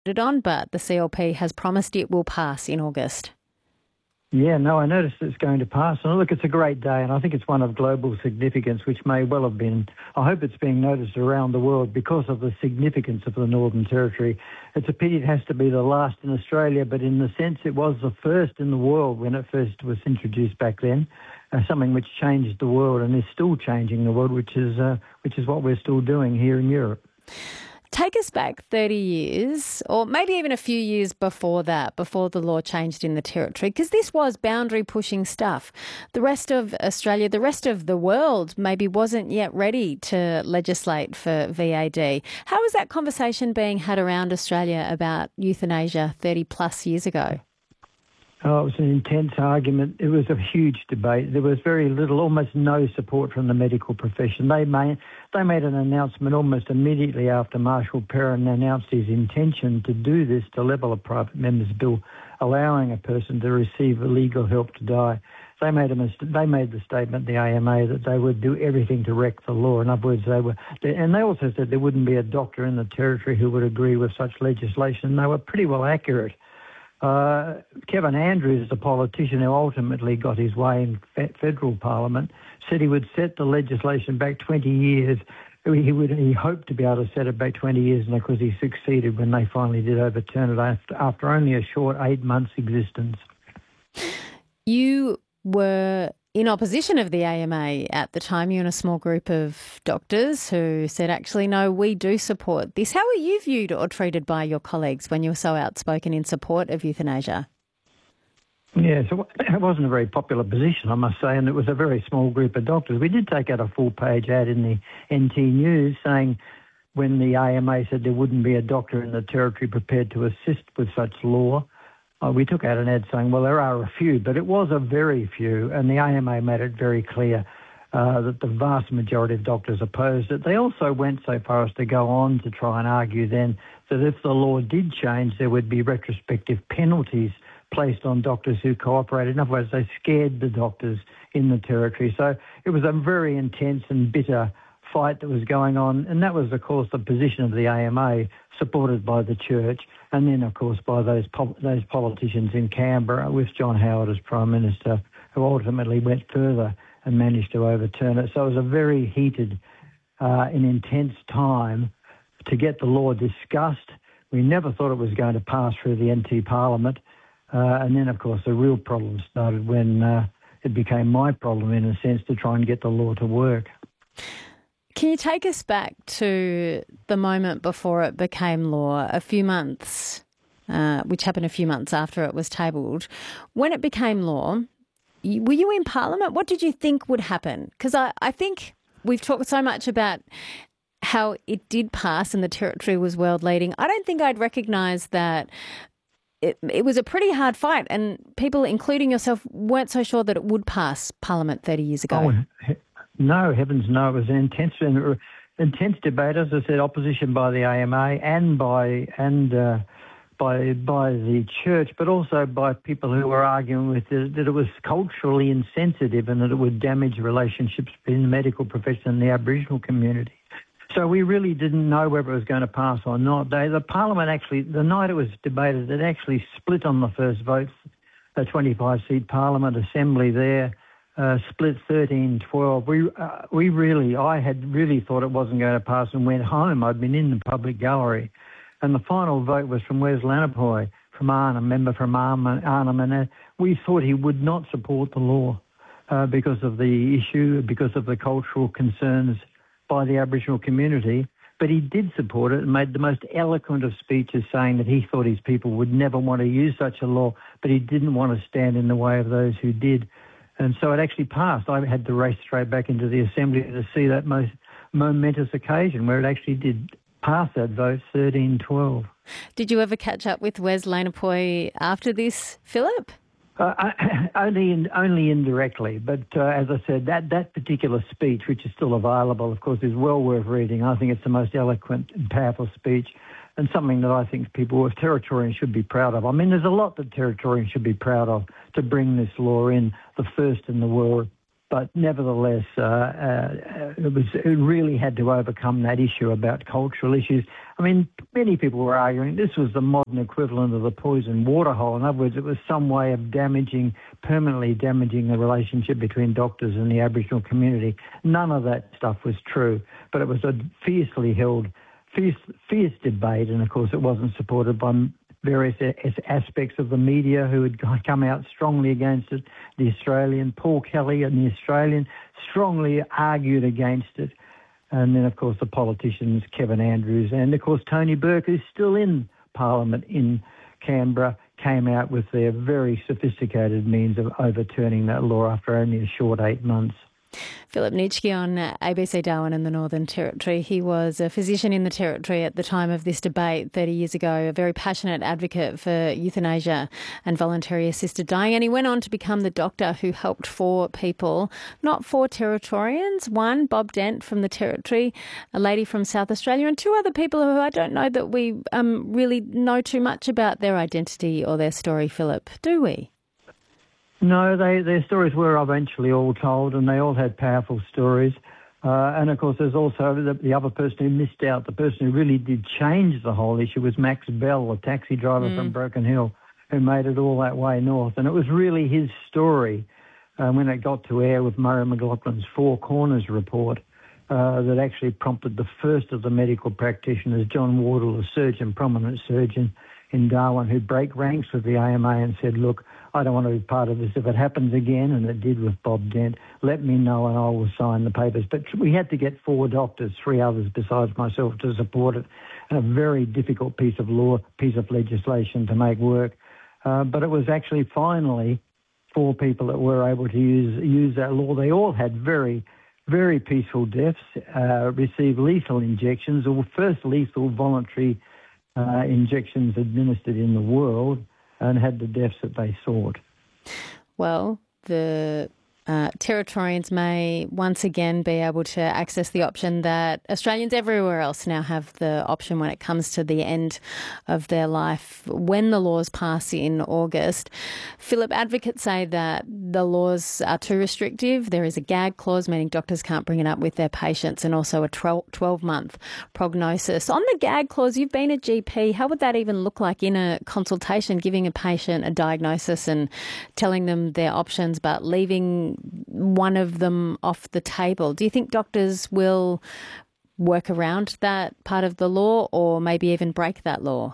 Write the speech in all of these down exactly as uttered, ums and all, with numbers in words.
on, but the C L P has promised it will pass in August. Yeah, no, I noticed it's going to pass. And look, it's a great day, and I think it's one of global significance, which may well have been. I hope it's being noticed around the world because of the significance of the Northern Territory. It's a pity it has to be the last in Australia, but in the sense it was the first in the world when it first was introduced back then, uh, something which changed the world and is still changing the world, which is uh, which is what we're still doing here in Europe. Take us back thirty years, or maybe even a few years before that, before the law changed in the Territory, because this was boundary-pushing stuff. The rest of Australia, the rest of the world maybe wasn't yet ready to legislate for V A D. How was that conversation being had around Australia about euthanasia thirty plus years ago? Oh, it was an intense argument. It was a huge debate. There was very little, almost no support from the medical profession. They made, they made an announcement almost immediately after Marshall Perrin announced his intention to do this, to level a private member's bill, allowing a person to receive legal help to die. They made, a mist- they made the statement, the A M A, that they would do everything to wreck the law. In other words, they were, they, and they also said there wouldn't be a doctor in the Territory who would agree with such legislation. They were pretty well accurate. Uh, Kevin Andrews, the politician who ultimately got his way in fe- federal parliament, said he would set the legislation back twenty years. He would. He hoped to be able to set it back twenty years, and of course he succeeded when they finally did overturn it after, after only a short eight months existence. You were in opposition of the A M A at the time. You and a small group of doctors who said, actually, no, we do support this. How were you viewed or treated by your colleagues when you were so outspoken in support of euthanasia? Yeah, so it wasn't a very popular position, I must say, and it was a very small group of doctors. We did take out a full-page ad in the N T News saying when the A M A said there wouldn't be a doctor in the Territory prepared to assist with such law, Uh, we took out an ad saying, well, there are a few, but it was a very few, and the A M A made it very clear uh, that the vast majority of doctors opposed it. They also went so far as to go on to try and argue then that if the law did change, there would be retrospective penalties placed on doctors who cooperated. In other words, they scared the doctors in the Territory. So it was a very intense and bitter fight that was going on, and that was, of course, the position of the A M A, supported by the Church, and then, of course, by those po- those politicians in Canberra with John Howard as Prime Minister, who ultimately went further and managed to overturn it. So it was a very heated uh, and intense time to get the law discussed. We never thought it was going to pass through the N T Parliament, uh, and then, of course, the real problem started when uh, it became my problem, in a sense, to try and get the law to work. Can you take us back to the moment before it became law, a few months, uh, which happened a few months after it was tabled? When it became law, you, were you in Parliament? What did you think would happen? Because I, I think we've talked so much about how it did pass and the Territory was world leading. I don't think I'd recognise that it, it was a pretty hard fight, and people, including yourself, weren't so sure that it would pass Parliament thirty years ago. Oh, No, heavens no. It was an intense, intense debate, as I said, opposition by the A M A and by and uh, by by the Church, but also by people who were arguing with it, that it was culturally insensitive and that it would damage relationships between the medical profession and the Aboriginal community. So we really didn't know whether it was going to pass or not. They, the Parliament actually, the night it was debated, it actually split on the first vote, a twenty-five seat Parliament Assembly there. Uh, split thirteen twelve. We uh, we really, I had really thought it wasn't going to pass and went home. I'd been in the public gallery. And the final vote was from Wes Lanapoy, from Arnhem, member from Arnhem, and uh, we thought he would not support the law uh, because of the issue, because of the cultural concerns by the Aboriginal community. But he did support it and made the most eloquent of speeches saying that he thought his people would never want to use such a law, but he didn't want to stand in the way of those who did. And so it actually passed. I had to race straight back into the Assembly to see that most momentous occasion where it actually did pass that vote, thirteen twelve. Did you ever catch up with Wes Lanapoy after this, Philip? Uh, only in, only indirectly. But uh, as I said, that, that particular speech, which is still available, of course, is well worth reading. I think it's the most eloquent and powerful speech, and something that I think people with Territorians should be proud of. I mean, there's a lot that Territorians should be proud of to bring this law in, the first in the world. but nevertheless, uh, uh, it was it really had to overcome that issue about cultural issues. I mean, many people were arguing this was the modern equivalent of the poison water hole. In other words, it was some way of damaging, permanently damaging the relationship between doctors and the Aboriginal community. None of that stuff was true, but it was a fiercely held, fierce, fierce debate, and of course it wasn't supported by various aspects of the media who had come out strongly against it. The Australian, Paul Kelly and the Australian strongly argued against it. And then, of course, the politicians, Kevin Andrews and, of course, Tony Burke, who's still in Parliament in Canberra, came out with their very sophisticated means of overturning that law after only a short eight months. Philip Nitschke on A B C Darwin in the Northern Territory. He was a physician in the Territory at the time of this debate thirty years ago, a very passionate advocate for euthanasia and voluntary assisted dying. And he went on to become the doctor who helped four people, not four Territorians. One, Bob Dent from the Territory, a lady from South Australia, and two other people who I don't know that we um, really know too much about their identity or their story, Philip, do we? No, they, their stories were eventually all told, and they all had powerful stories. Uh, and, of course, there's also the, the other person who missed out. The person who really did change the whole issue was Max Bell, a taxi driver mm. from Broken Hill, who made it all that way north. And it was really his story uh, when it got to air with Murray McLaughlin's Four Corners report uh, that actually prompted the first of the medical practitioners, John Wardle, a surgeon, prominent surgeon in Darwin, who broke ranks with the A M A and said, look, I don't want to be part of this. If it happens again, and it did with Bob Dent, let me know and I will sign the papers. But we had to get four doctors, three others besides myself, to support it. And a very difficult piece of law, piece of legislation to make work. Uh, but it was actually finally four people that were able to use use that law. They all had very, very peaceful deaths, uh, received lethal injections, or first lethal voluntary uh, injections administered in the world, and had the deaths that they sought. Well, the uh, Territorians may once again be able to access the option that Australians everywhere else now have the option when it comes to the end of their life when the laws pass in August. Philip, advocates say that the laws are too restrictive. There is a gag clause, meaning doctors can't bring it up with their patients, and also a twelve-month prognosis. On the gag clause, you've been a G P. How would that even look like in a consultation, giving a patient a diagnosis and telling them their options, but leaving one of them off the table? Do you think doctors will work around that part of the law, or maybe even break that law?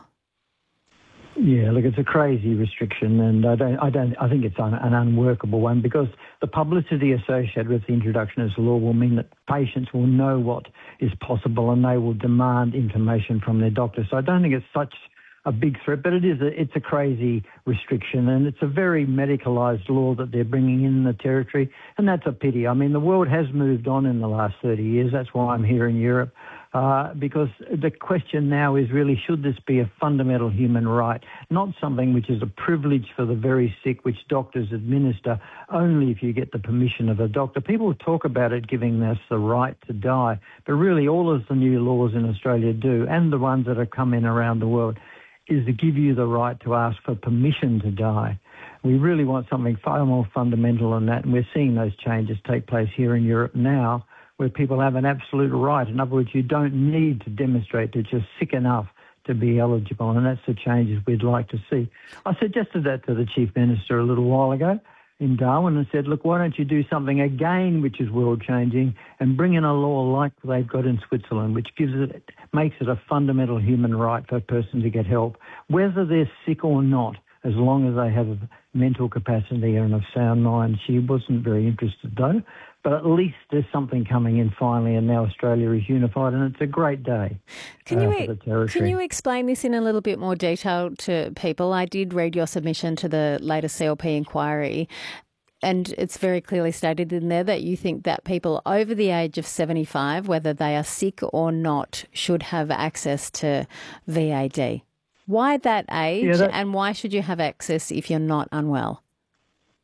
Yeah, look, it's a crazy restriction, and I don't, I don't, I think it's an, an unworkable one, because the publicity associated with the introduction of this law will mean that patients will know what is possible and they will demand information from their doctor. So I don't think it's such a big threat, but it is a, it's a crazy restriction, and it's a very medicalised law that they're bringing in the Territory, and that's a pity. I mean, the world has moved on in the last thirty years. That's why I'm here in Europe, uh, because the question now is really, should this be a fundamental human right, not something which is a privilege for the very sick, which doctors administer only if you get the permission of a doctor. People talk about it giving us the right to die, but really all of the new laws in Australia do, and the ones that have come in around the world, is to give you the right to ask for permission to die. We really want something far more fundamental than that, and we're seeing those changes take place here in Europe now, where people have an absolute right. In other words, you don't need to demonstrate that you're sick enough to be eligible, and that's the changes we'd like to see. I suggested that to the Chief Minister a little while ago in Darwin and said, look, why don't you do something again which is world-changing and bring in a law like they've got in Switzerland, which gives it, makes it a fundamental human right for a person to get help, whether they're sick or not, as long as they have a mental capacity and a sound mind. She wasn't very interested, though, but at least there's something coming in finally, and now Australia is unified, and it's a great day can you, uh, for the Territory. Can you explain this in a little bit more detail to people? I did read your submission to the latest C L P inquiry, and it's very clearly stated in there that you think that people over the age of seventy-five, whether they are sick or not, should have access to V A D. Why that age, yeah, that, and why should you have access if you're not unwell?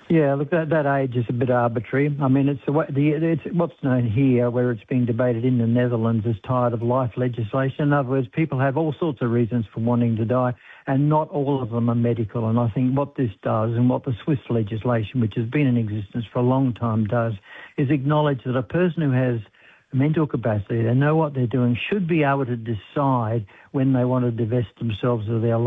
Yeah, look, that, that age is a bit arbitrary. I mean, it's, the, way- the it's what's known here, where it's being debated in the Netherlands, as tired of life legislation. In other words, people have all sorts of reasons for wanting to die, and not all of them are medical. And I think what this does, and what the Swiss legislation, which has been in existence for a long time, does, is acknowledge that a person who has mental capacity, they know what they're doing, should be able to decide when they want to divest themselves of their